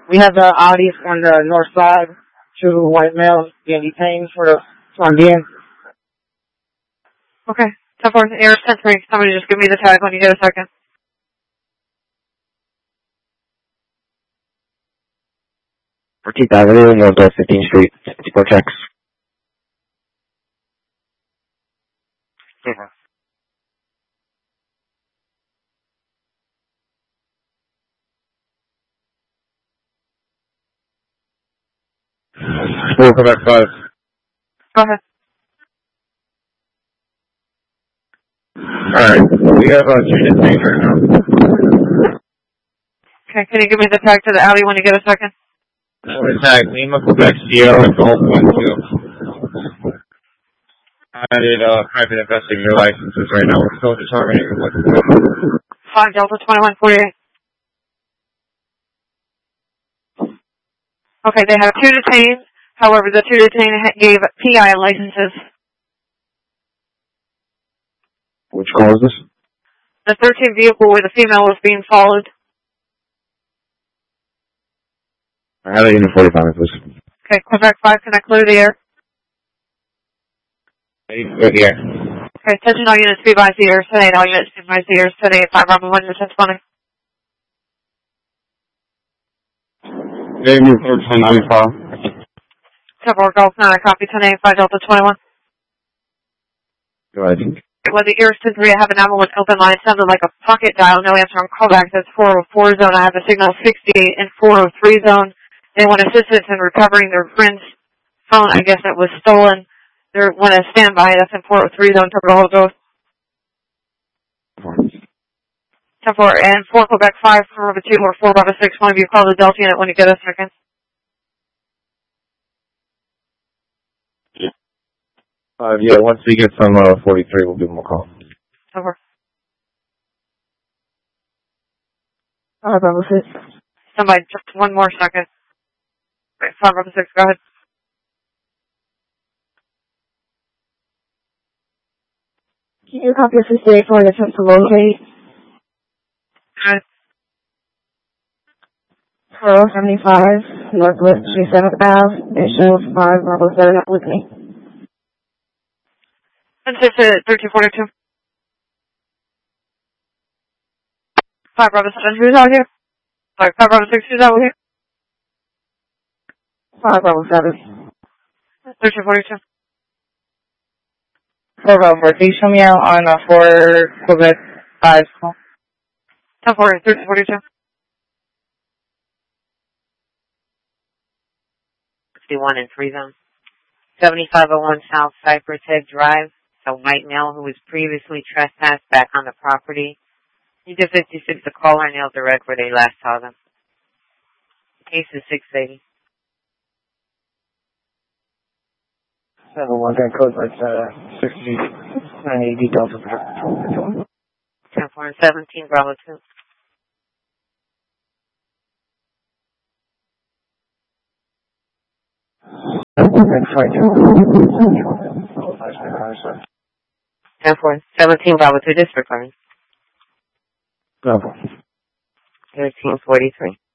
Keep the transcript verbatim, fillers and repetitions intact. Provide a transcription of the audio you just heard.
We have the Audis on the north side. Two white males being detained for the time being. Okay. ten four, Air ten three. Somebody just give me the tag when you get a second. fourteenth Avenue, Northwest fifteenth Street. Four checks. Mm-hmm. We'll come back five. Go ahead. Alright, we have uh, two detained right now. Okay, can you give me the tag to the Audi when you get a second? We're tag Lima, Quebec, Sierra, Golf one two. I did uh, private investigator licenses right now. We're still determining what to do. five Delta twenty-one forty-eight. Okay, they have two detained. However, the two detained gave P I licenses. Which car is this? The thirteen vehicle where the female was being followed. I have a unit forty-five, please. Okay, Quebec five, can I clear the air? Good here. Okay, attention all units, be advised the air today. All units, be advised the air today. five Bravo one, ten twenty. Dave Newport, ten ninety-five. ten four Golf nine, I copy ten eight, five Delta twenty-one. Go ahead. Well, the Air ten three, I have an animal with open line. It sounded like a pocket dial. No answer on callback. That's four oh four zone. I have a signal sixty-eight and four oh three zone. They want assistance in recovering their friend's phone. I guess it was stolen. They want to stand by. That's in four oh three zone. Took the whole go. ten four and four Quebec five, four Bravo two or four Bravo six. One of you call the Delta unit when you get a second. Uh, yeah, once we get some uh, forty-three, we'll give them a call. Over. five Bravo six. Somebody, just one more second. Wait, five Bravo six, go ahead. Can you copy a sixty-eight for an attempt to locate? Good. four oh seventy-five, Northwest twenty-seventh Ave. It shows five Bravo seven up with me. And it's at thirteen forty-two. five Bravo seven, who's out here? Sorry, five Bravo six, who's out here? five Bravo seven. thirteen forty-two. four Bravo four. Can you show me out on uh, four Quebec five? ten four, thirteen forty-two. sixty-one in three zone. seventy-five oh one South Cypress Head Drive. A white male who was previously trespassed back on the property. He did fifty-six the caller and nailed direct where they last saw them. The case is six eighty. seven one ten code for uh, sixty nine eighty Delta. ten four and seventeen Bravo two. ten four, seventeen Bravo two, disregard. Bravo. thirteen forty-three.